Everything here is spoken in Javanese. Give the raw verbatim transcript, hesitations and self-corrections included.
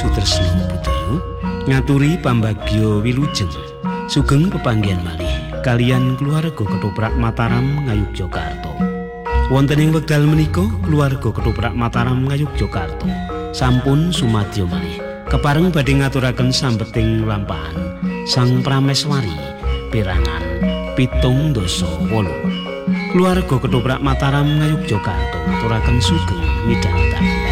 Sutresna Budaya ngaturi pambagya wilujeng sugeng pepanggihan malih kaliyan keluarga Ketoprak Mataram Ngayogyakarta. Wonten ing wekdal menika keluarga Ketoprak Mataram Ngayogyakarta sampun sumadya malih kepareng badhe ngaturaken sambeting lampahan Sang Prameswari perangan pitung dasa wolu. Keluarga Ketoprak Mataram Ngayogyakarta ngaturaken sugeng midhangetaken.